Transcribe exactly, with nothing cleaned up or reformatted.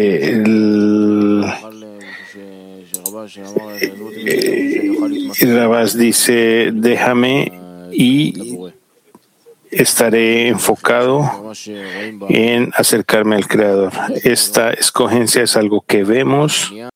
El, el Rabás dice, déjame y estaré enfocado en acercarme al Creador. Esta escogencia es algo que vemos